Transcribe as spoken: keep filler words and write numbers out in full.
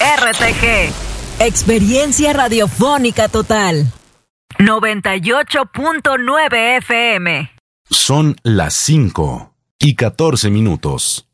R T G. Experiencia radiofónica total. noventa y ocho punto nueve F M. Son las cinco y catorce minutos.